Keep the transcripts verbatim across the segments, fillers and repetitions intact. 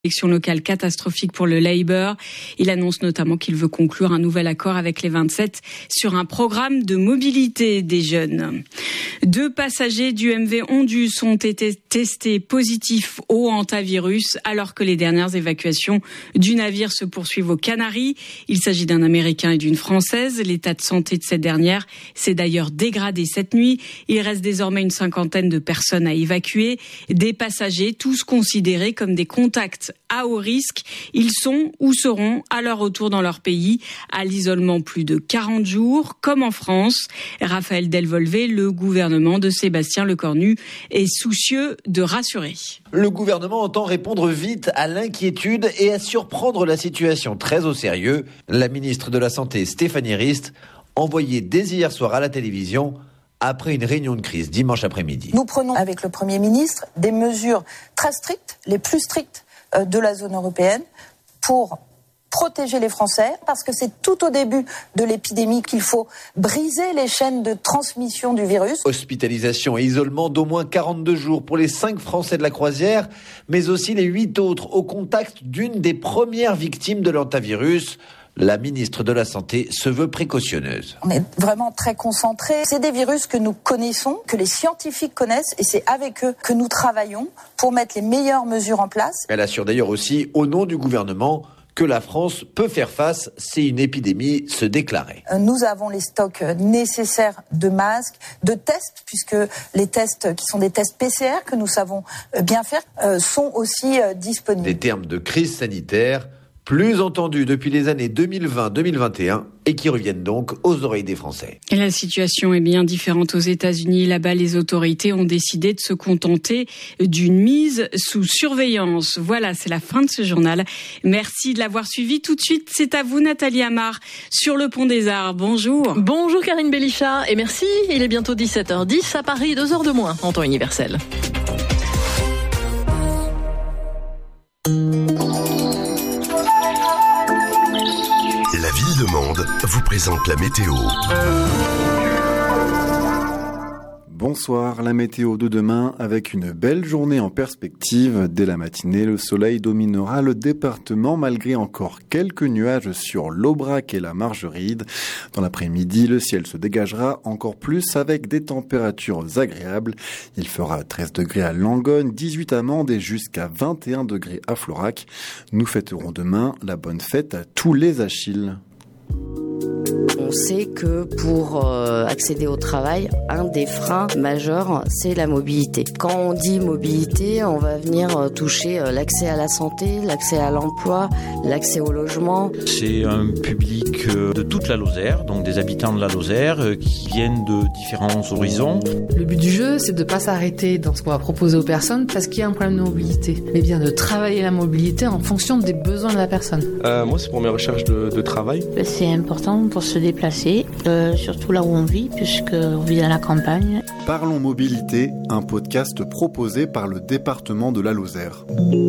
Élection locale catastrophique pour le Labour. Il annonce notamment qu'il veut conclure un nouvel accord avec les vingt-sept sur un programme de mobilité des jeunes. Deux passagers du M V Ondus ont été testés positifs au hantavirus alors que les dernières évacuations du navire se poursuivent aux Canaries. Il s'agit d'un Américain et d'une Française. L'état de santé de cette dernière s'est d'ailleurs dégradé cette nuit. Il reste désormais une cinquantaine de personnes à évacuer. Des passagers, tous considérés comme des contacts à haut risque. Ils sont ou seront à leur retour dans leur pays à l'isolement plus de quarante jours, comme en France. Raphaël Delvolvé, le gouvernement de Sébastien Lecornu, est soucieux de rassurer. Le gouvernement entend répondre vite à l'inquiétude et à surprendre la situation très au sérieux. La ministre de la Santé, Stéphanie Rist, envoyée dès hier soir à la télévision après une réunion de crise dimanche après-midi. Nous prenons avec le Premier ministre des mesures très strictes, les plus strictes de la zone européenne, pour protéger les Français, parce que c'est tout au début de l'épidémie qu'il faut briser les chaînes de transmission du virus. Hospitalisation et isolement d'au moins quarante-deux jours pour les cinq Français de la croisière, mais aussi les huit autres au contact d'une des premières victimes de l'hantavirus. La ministre de la Santé se veut précautionneuse. On est vraiment très concentrés. C'est des virus que nous connaissons, que les scientifiques connaissent, et c'est avec eux que nous travaillons pour mettre les meilleures mesures en place. Elle assure d'ailleurs aussi, au nom du gouvernement, que la France peut faire face si une épidémie se déclarait. Nous avons les stocks nécessaires de masques, de tests, puisque les tests qui sont des tests P C R que nous savons bien faire sont aussi disponibles. Des termes de crise sanitaire plus entendus depuis les années deux mille vingt deux mille vingt et un et qui reviennent donc aux oreilles des Français. Et la situation est bien différente aux États-Unis. Là-bas, les autorités ont décidé de se contenter d'une mise sous surveillance. Voilà, c'est la fin de ce journal. Merci de l'avoir suivi. Tout de suite, c'est à vous, Nathalie Amar, sur le Pont des Arts. Bonjour. Bonjour Karine Bélichat et merci. Il est bientôt dix-sept heures dix à Paris, deux heures de moins en temps universel. La ville demande vous présente la météo. Bonsoir, la météo de demain avec une belle journée en perspective. Dès la matinée, le soleil dominera le département malgré encore quelques nuages sur l'Aubrac et la Margeride. Dans l'après-midi, le ciel se dégagera encore plus avec des températures agréables. Il fera treize degrés à Langogne, dix-huit à Mende et jusqu'à vingt et un degrés à Florac. Nous fêterons demain la bonne fête à tous les Achilles. On sait que pour euh, accéder au travail, un des freins majeurs, c'est la mobilité. Quand on dit mobilité, on va venir euh, toucher euh, l'accès à la santé, l'accès à l'emploi, l'accès au logement. C'est un public euh, de toute la Lozère, donc des habitants de la Lozère euh, qui viennent de différents horizons. Le but du jeu, c'est de ne pas s'arrêter dans ce qu'on va proposer aux personnes parce qu'il y a un problème de mobilité, mais bien de travailler la mobilité en fonction des besoins de la personne. Euh, moi, c'est pour mes recherches de, de travail. C'est important pour se déplacer, euh, surtout là où on vit, puisqu'on vit à la campagne. Parlons mobilité, un podcast proposé par le département de la Lozère.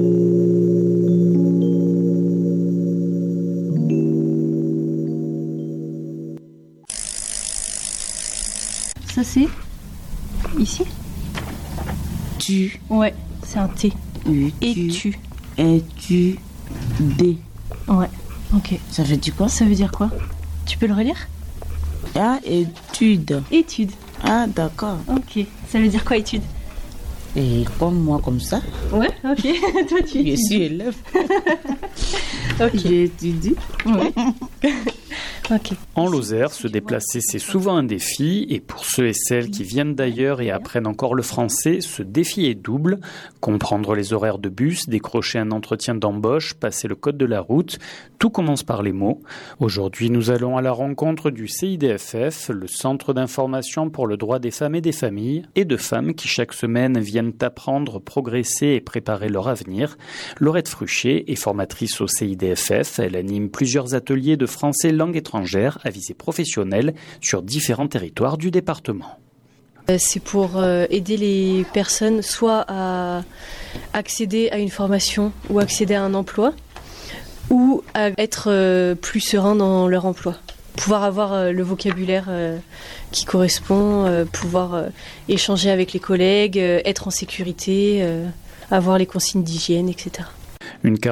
Ça c'est ici. Tu. Ouais, c'est un T. U, Et tu. tu. Et tu. D. Ouais, ok. Ça veut dire quoi? Ça veut dire quoi? Tu peux le relire? Ah, étude. Étude. Ah, d'accord. Ok. Ça veut dire quoi, étude? Et comme moi, comme ça? Ouais, ok. Toi, tu étudies. Je suis élève. Ok. J'étudie. Ouais. Ok. En Lozère, se déplacer, c'est souvent un défi. Et pour ceux et celles qui viennent d'ailleurs et apprennent encore le français, ce défi est double. Comprendre les horaires de bus, décrocher un entretien d'embauche, passer le code de la route. Tout commence par les mots. Aujourd'hui, nous allons à la rencontre du C I D F F, le Centre d'information pour le droit des femmes et des familles, et de femmes qui chaque semaine viennent apprendre, progresser et préparer leur avenir. Laurette Fruchet est formatrice au C I D F F. Elle anime plusieurs ateliers de français langue étrangère à visée professionnelle sur différents territoires du département. C'est pour aider les personnes soit à accéder à une formation ou accéder à un emploi, ou à être plus serein dans leur emploi. Pouvoir avoir le vocabulaire qui correspond, pouvoir échanger avec les collègues, être en sécurité, avoir les consignes d'hygiène, et cetera. Une